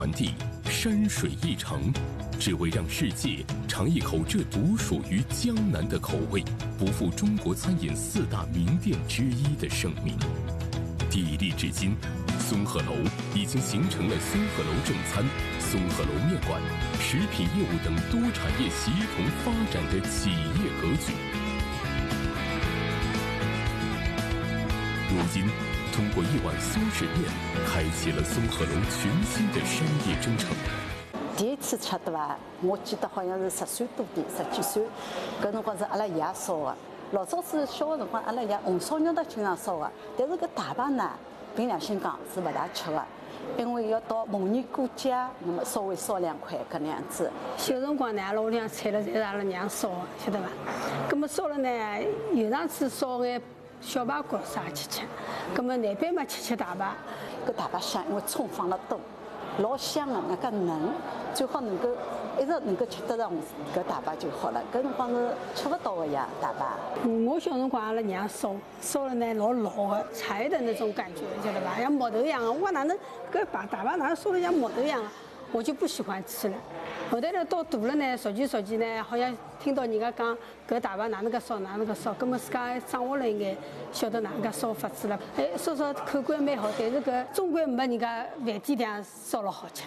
传递山水一程，只为让世界尝一口这独属于江南的口味，不负中国餐饮4大名店之一的盛名。砥砺至今，松鹤楼已经形成了松鹤楼正餐、松鹤楼面馆、食品业务等多产业协同发展的企业格局。如今，通过一碗苏式面，开启了松鹤楼全新的商业征程。 第一次吃对吧？我记得好像是10岁多点，10几岁，搿辰光是阿拉爷烧的。老早子小的辰光，阿拉爷红烧肉都经常烧的，但是搿大排呢，凭良心讲是不大吃的，因为要到逢年过节，那么稍微烧2块搿能样子。 小辰光呢，阿拉屋里向菜了侪是阿拉娘烧的，晓得伐？葛么烧了呢，有场子烧眼小排骨啥去吃，葛么难办嘛吃大排。 搿大排香，因为葱放了多，老香的，那个嫩，最好能够一直能够吃得上搿大排就好了。搿辰光是吃不到的呀，大排。 我小辰光阿拉娘烧了呢，老老的柴的那种感觉，晓得吧？像木头一样的。我哪能搿大排哪能烧得像木头一样的？我就不喜欢吃了。后来呢，到大了呢，熟悉呢，好像听到人家讲搿大排哪能个烧，葛么自家长下来应该晓得哪能个烧法子了。哎，烧口感蛮好，但是搿总归没人家饭店里向烧了好吃。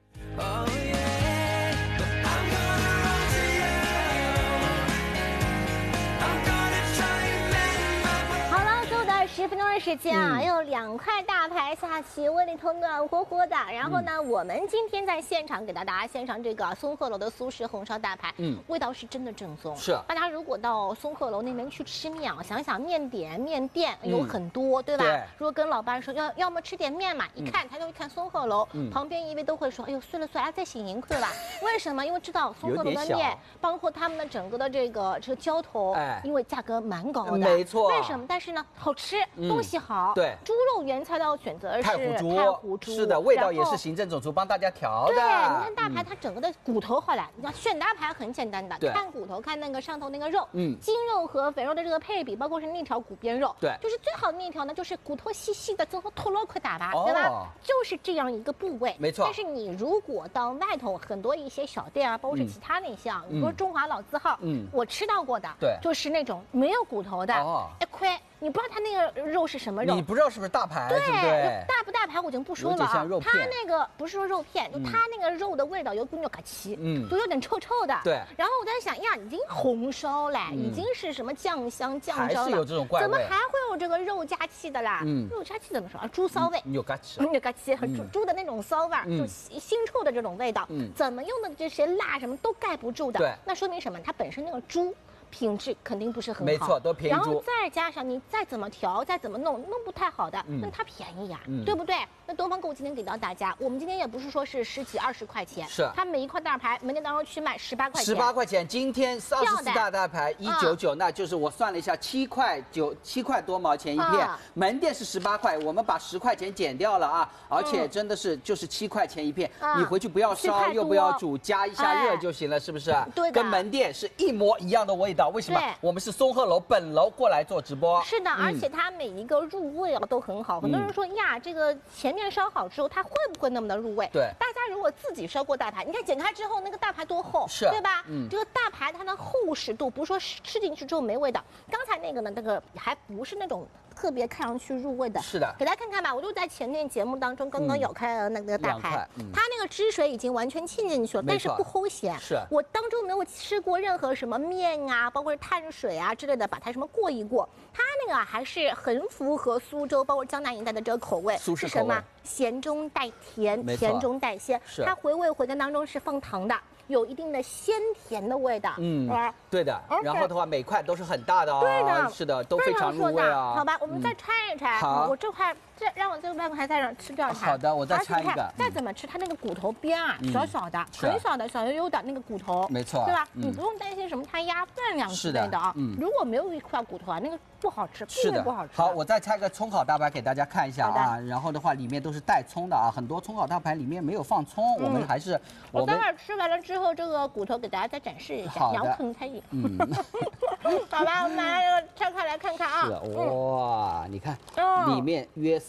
10分钟的时间啊，有2块大排下去，胃里头暖和和的。然后呢，我们今天在现场给大家献上这个松鹤楼的苏式红烧大排，味道是真的正宗。 是， 大家如果到松鹤楼那边去吃面啊，想想面店有很多，对吧？ 对。 如果跟老板说要么吃点面嘛，一看他就一看松鹤楼，旁边一位都会说，哎呦，算了，再醒一块吧。为什么？因为知道松鹤楼的面，包括他们的整个的这个浇头，因为价格蛮高的， 没错。 为什么？但是呢，好吃。东西好， 对， 猪肉原材料选择是太湖猪，是的，味道也是行政总厨帮大家调的。 对，你看大排它整个的骨头好了，你看选大排很简单的，看骨头，看那个上头那个肉，筋肉和肥肉的这个配比，包括是那条骨边肉， 对， 就是最好的那条呢，就是骨头细细的，最后脱落块大排，对吧？就是这样一个部位， 没错。 但是你如果到外头很多一些小店啊，包括是其他那些啊，你说中华老字号，我吃到过的， 对， 就是那种没有骨头的，一块。你不知道它那个肉是什么肉， 你不知道是不是大排，对不对？ 大不大排我就不说了啊。它那个不是说肉片，就它那个肉的味道有股牛嘎气，就有点臭臭的。 对。 然后我在想呀，已经红烧了，已经是什么酱香酱椒了， 还是有这种怪味， 怎么还会有这个肉夹气的啦？肉夹气怎么说啊？猪骚味。 牛嘎气。 牛嘎气，猪的那种骚味儿，就腥臭的这种味道，怎么用的这些辣什么都盖不住的。 对。 那说明什么？它本身那个猪。品质肯定不是很好， 没错，都便宜。 然后再加上你再怎么调，再怎么弄不太好的，那它便宜呀，对不对？那东方购物今天给到大家，我们今天也不是说是10几20块钱， 是它每一块大排门店当中去卖18块钱。 18块钱，今天24大排199，那就是我算了一下，7块多毛钱一片。门店是18块，我们把10块钱减掉了啊，而且真的是就是7块钱一片，你回去不要烧又不要煮，加一下热就行了，是不是？ 对的， 跟门店是一模一样的味道。为什么？我们是松鹤楼本楼过来做直播。 是的，而且它每一个入味啊都很好。很多人说呀，这个前面烧好之后，它会不会那么的入味？ 对， 大家如果自己烧过大排，你看剪开之后那个大排多厚，对吧？这个大排它的厚实度，不是说吃进去之后没味道。刚才那个呢，那个还不是那种特别看上去入味的。 是的， 给大家看看吧，我就在前面节目当中刚刚咬开了那个大排，它那个汁水已经完全沁进去了，但是不齁咸。 是我当中没有吃过任何什么面啊，包括碳水啊之类的，把它什么过一过，它那个还是很符合苏州包括江南一带的这个口味。 苏式口味是什么？咸中带甜，甜中带鲜。它回味回甘当中是放糖的。有一定的鲜甜的味道， 对的。然后的话，每块都是很大的哦， 对的， 是的，都非常入味啊。 好吧，我们再拆一拆。 好， 我这块让我这半块再让吃掉它。 好的，我再拆一个。 再怎么吃，它那个骨头边啊，小小的，很小的，小悠悠的那个骨头， 没错， 对吧？你不用担心什么它压分量之类的啊。如果没有一块骨头啊，那个不好吃， 是的， 不好吃。 好，我再拆个葱烤大排给大家看一下啊。然后的话，里面都是带葱的啊，很多葱烤大排里面没有放葱，我们还是我待会儿吃完了之后，这个骨头给大家再展示一下，羊啃才有。好吧，我们把这个拆开来看看啊。 是哇，你看里面约